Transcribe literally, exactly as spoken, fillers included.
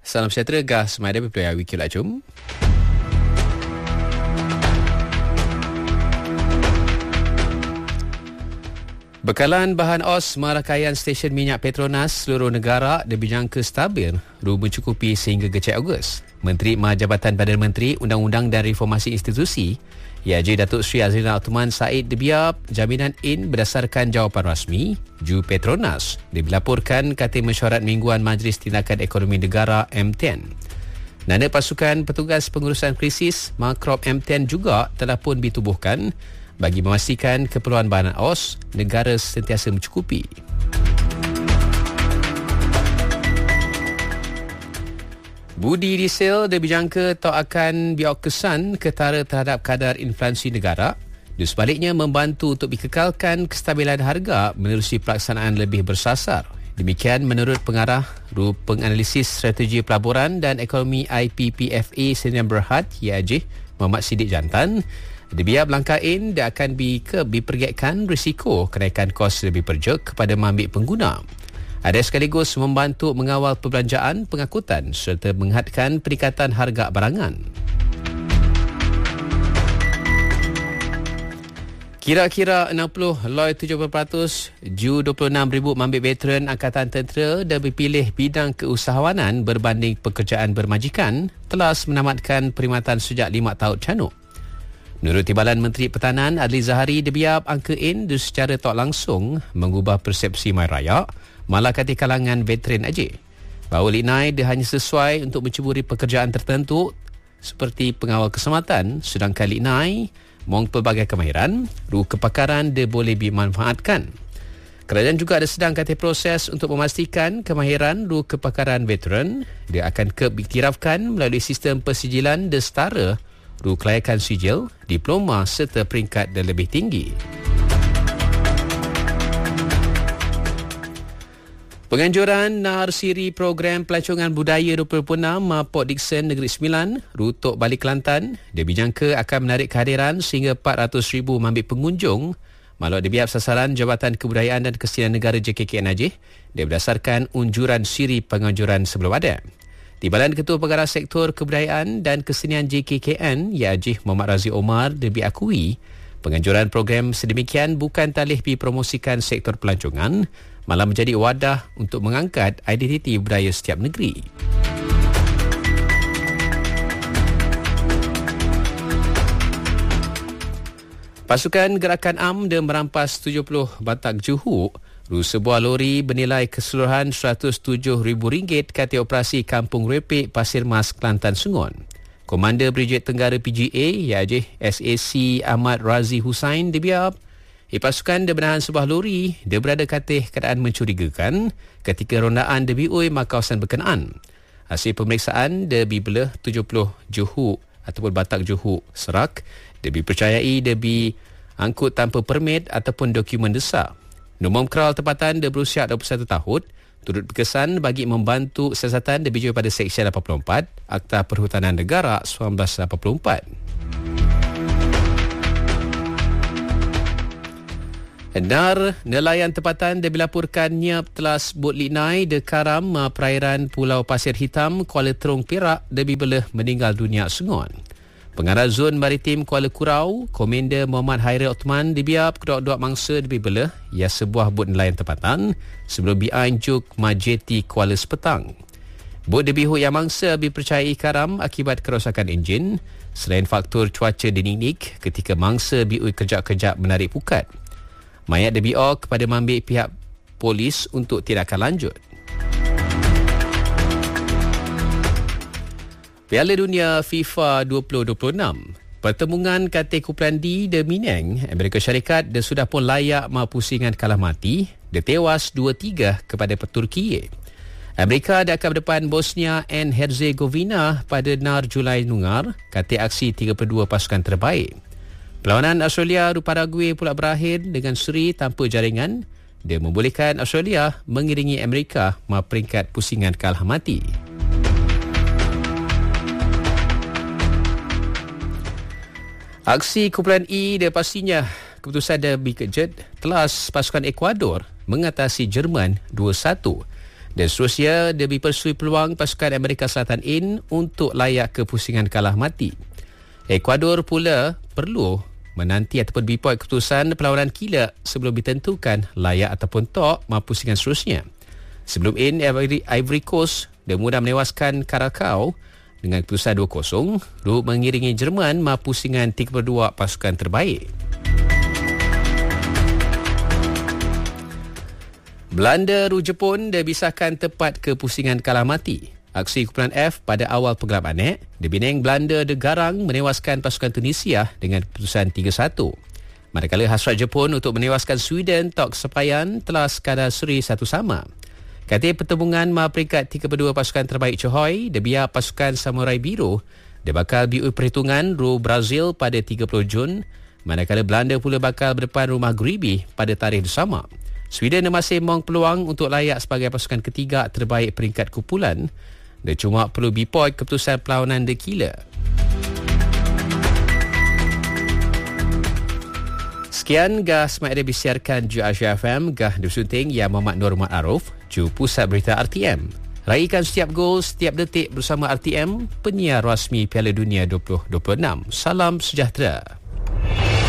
Salam sejahtera, gas semada berpelaya wiki lacum. Bekalan bahan O S merakaian stesen minyak Petronas seluruh negara dijangka stabil ru mencukupi sehingga kecil Ogos. Menteri Majabatan Perdana Menteri Undang-Undang dan Reformasi Institusi Y J Datuk Seri Azrina Othman Said debiar jaminan in berdasarkan jawapan rasmi Ju Petronas dilaporkan Katil Mesyuarat Mingguan Majlis Tindakan Ekonomi Negara M sepuluh. Nana pasukan petugas pengurusan krisis Makrop M sepuluh juga telah pun ditubuhkan bagi memastikan keperluan bahan O S negara sentiasa mencukupi. Budi diesel dijangka tak akan biak kesan ketara terhadap kadar inflasi negara. Di sebaliknya membantu untuk dikekalkan kestabilan harga menerusi pelaksanaan lebih bersasar. Demikian menurut pengarah Ru Penganalisis Strategi Pelaburan dan Ekonomi I P P F A Sdn Berhad Y J Muhammad Siddiq Jantan. Debiar langkah in dia akan dipergiatkan risiko kenaikan kos lebih perjuk kepada mambik pengguna. Ada sekaligus membantu mengawal perbelanjaan pengangkutan serta menghadkan peningkatan harga barangan. Kira-kira enam puluh loy tujuh puluh peratus Ju dua puluh enam ribu mambik veteran Angkatan Tentera dan berpilih bidang keusahawanan berbanding pekerjaan bermajikan telah menamatkan perkhidmatan sejak lima tahun canuk. Menurut Timbalan Menteri Pertahanan Adli Zahari, debiar angka in secara tak langsung mengubah persepsi mai raya malah kati kalangan veteran aja. Bahawa Liknai dia hanya sesuai untuk menceburi pekerjaan tertentu seperti pengawal keselamatan, sedangkan Liknai mong pelbagai kemahiran, ru kepakaran dia boleh dimanfaatkan. Kerajaan juga ada sedang kati proses untuk memastikan kemahiran ru kepakaran veteran dia akan keiktirafkan melalui sistem persijilan dia setara ru kelayakan sijil, diploma serta peringkat dan lebih tinggi. Penganjuran nahar siri program pelancongan budaya dua puluh enam Port Dickson Negeri Sembilan, Rutok Balik Kelantan, dia dijangka akan menarik kehadiran sehingga empat ratus ribu mambik pengunjung malah debiar sasaran Jabatan Kebudayaan dan Kesenian Negara J K K N Najih dia berdasarkan unjuran siri penganjuran sebelum ada. Timbalan Ketua Pengarah Sektor Kebudayaan dan Kesenian J K K N Y J Muhammad Razi Omar dia diakui penganjuran program sedemikian bukan talih dipromosikan sektor pelancongan malah menjadi wadah untuk mengangkat identiti budaya setiap negeri. Pasukan Gerakan A M dia merampas tujuh puluh batak juhuk ru sebuah lori bernilai keseluruhan seratus tujuh ribu ringgit kati operasi Kampung Repek Pasir Mas Kelantan Sungon. Komander Brigade Tenggara P G A Y J S A C Ahmad Razi Hussain debiar Eh, pasukan dia menahan sebuah lori dia berada katih keadaan mencurigakan ketika rondaan dia biui kawasan berkenaan. Hasil pemeriksaan dia bibelah tujuh puluh juhuk ataupun batak juhuk serak dia dipercayai dia diangkut tanpa permit ataupun dokumen desak. Nombor kral tempatan dia berusia dua puluh satu tahun turut berkesan bagi membantu siasatan dia bijui pada Seksyen lapan puluh empat Akta Perhutanan Negara seribu sembilan ratus lapan puluh empat. Dar nelayan tempatan dia dilaporkannya telah sebut Liknai de karam perairan Pulau Pasir Hitam Kuala Terong Perak dia bibelah meninggal dunia sengon. Pengarah Zon Maritim Kuala Kurau, Komander Muhammad Hairil Othman dibiar kedua-dua mangsa di belah ia sebuah bot nelayan tempatan sebelum bianjuk Majeti Kuala Sepetang. Bot debihu yang mangsa dipercayai karam akibat kerosakan enjin selain faktor cuaca dininik ketika mangsa biui kejap-kejap menarik pukat. Mayat debiar kepada mambik pihak polis untuk tindakan lanjut. Piala Dunia FIFA dua ribu dua puluh enam. Pertemuan kata kumpulan D de Minang, Amerika Syarikat dia sudah pun layak mahu pusingan kalah mati, dia tewas dua tiga kepada Turki. Amerika dia akan berdepan Bosnia and Herzegovina pada nar Julai Nungar, kata aksi tiga puluh dua pasukan terbaik. Perlawanan Australia dan Paraguay pula berakhir dengan seri tanpa jaringan. Dia membolehkan Australia mengiringi Amerika mahu peringkat pusingan kalah mati. Aksi kumpulan E dia pastinya keputusan dia lebih kejut telah pasukan Ecuador mengatasi Jerman dua satu. Dan seterusnya, Derby persui peluang pasukan Amerika Selatan in untuk layak ke pusingan kalah mati. Ecuador pula perlu menanti ataupun bipoi keputusan perlawanan kilat sebelum ditentukan layak ataupun tak mahu pusingan seterusnya. Sebelum in, Ivory, Ivory Coast dan mudah menewaskan Karakau dengan keputusan dua kosong, dulu mengiringi Jerman mahu pusingan tiga puluh dua pasukan terbaik. Belanda ru Jepun dibisahkan tepat ke pusingan kalah mati. Aksi kumpulan F pada awal penggelap anek, Debineng Belanda degarang menewaskan pasukan Tunisia dengan keputusan tiga satu. Manakala hasrat Jepun untuk menewaskan Sweden tak kesampaian telah sekadar seri satu sama. Katil pertembungan ma peringkat tiga puluh dua pasukan terbaik Johor, debiar pasukan Samurai Biru, dia bakal biu perhitungan ru Brazil pada tiga puluh Jun, manakala Belanda pula bakal berdepan rumah Gribi pada tarikh bersama. Sweden masih mong peluang untuk layak sebagai pasukan ketiga terbaik peringkat kumpulan. Dia cuma perlu bipoi keputusan perlawanan The Killer. Sekian gah semaida disiarkan Ju Asia F M, gah disunting yang Muhammad Nur Mat Aruf, Ju Pusat Berita R T M. Raikan setiap gol, setiap detik bersama R T M, penyiar rasmi Piala Dunia dua ribu dua puluh enam. Salam sejahtera.